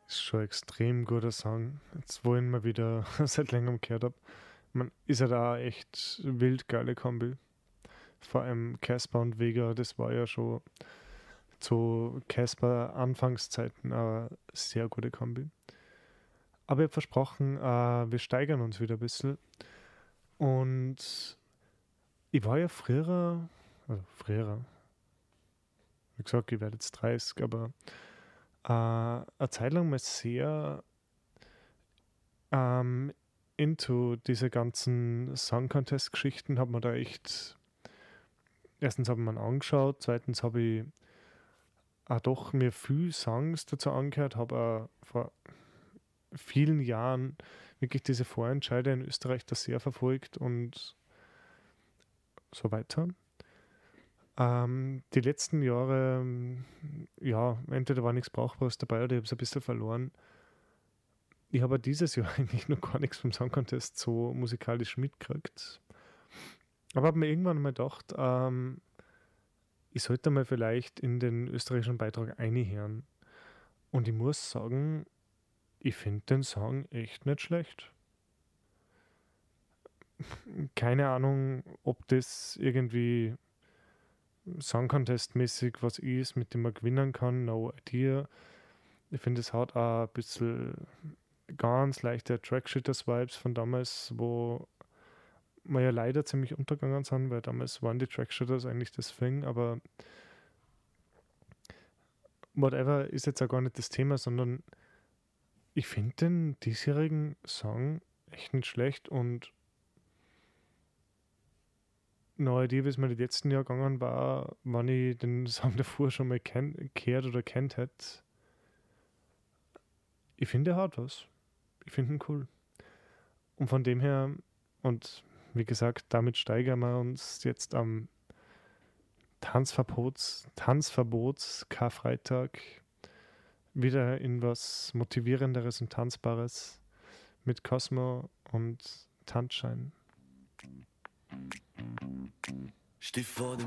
Ist schon ein extrem guter Song. Jetzt, wo ich ihn mal wieder seit längerem gehört habe. Man ist ja da echt wild geile Kombi. Vor allem Casper und Vega, das war ja schon zu Casper Anfangszeiten eine sehr gute Kombi. Aber ich habe versprochen, wir steigern uns wieder ein bisschen. Und ich war ja früher, wie gesagt, ich werde jetzt 30, aber eine Zeit lang mal sehr into diese ganzen Song Contest-Geschichten, habe mir da echt, erstens habe ich mir ihn angeschaut, zweitens habe ich auch doch mir viel Songs dazu angehört, habe auch vor vielen Jahren wirklich diese Vorentscheide in Österreich da sehr verfolgt und so weiter. Die letzten Jahre, ja, entweder war nichts Brauchbares dabei oder ich habe es ein bisschen verloren. Ich habe dieses Jahr eigentlich noch gar nichts vom Song Contest so musikalisch mitgekriegt. Aber habe mir irgendwann mal gedacht, ich sollte mal vielleicht in den österreichischen Beitrag einhören. Und ich muss sagen, ich finde den Song echt nicht schlecht. Keine Ahnung, ob das irgendwie Song Contest-mäßig was ist, mit dem man gewinnen kann, no idea. Ich finde, es hat auch ein bisschen ganz leichte Trackshitters-Vibes von damals, wo wir ja leider ziemlich untergegangen sind, weil damals waren die Trackshitters eigentlich das Thing, aber whatever ist jetzt auch gar nicht das Thema, sondern ich finde den diesjährigen Song echt nicht schlecht und neue Idee, wie es mir die letzten Jahre gegangen war, wenn ich den Song davor schon mal gehört oder kennt hätte. Ich finde, er hat was. Ich finde ihn cool. Und von dem her, und wie gesagt, damit steigern wir uns jetzt am Tanzverbots Karfreitag wieder in was Motivierenderes und Tanzbares mit Cosmo und Tanzschein. Steh vor dem